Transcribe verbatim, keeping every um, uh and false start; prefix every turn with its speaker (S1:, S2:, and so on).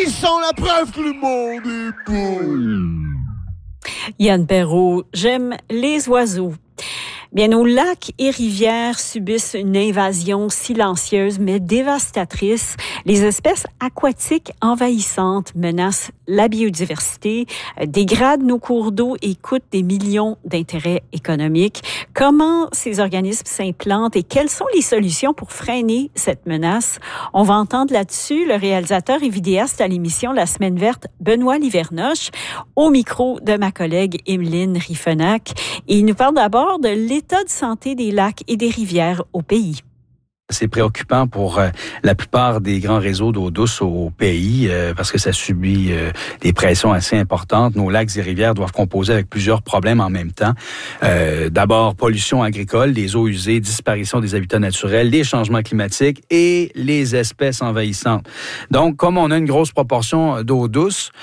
S1: Ils sont la preuve que le monde est beau.
S2: Yann Perrault, j'aime les oiseaux. Bien, nos lacs et rivières subissent une invasion silencieuse mais dévastatrice. Les espèces aquatiques envahissantes menacent la biodiversité, dégradent nos cours d'eau et coûtent des millions d'intérêts économiques. Comment ces organismes s'implantent et quelles sont les solutions pour freiner cette menace? On va entendre là-dessus le réalisateur et vidéaste à l'émission La Semaine verte, Benoît Livernoche, au micro de ma collègue Emeline Riffenac. Et il nous parle d'abord de l'état de santé des lacs et des rivières au pays.
S3: C'est préoccupant pour euh, la plupart des grands réseaux d'eau douce au pays euh, parce que ça subit euh, des pressions assez importantes. Nos lacs et rivières doivent composer avec plusieurs problèmes en même temps. Euh, d'abord, pollution agricole, les eaux usées, disparition des habitats naturels, les changements climatiques et les espèces envahissantes. Donc, comme on a une grosse proportion d'eau douce,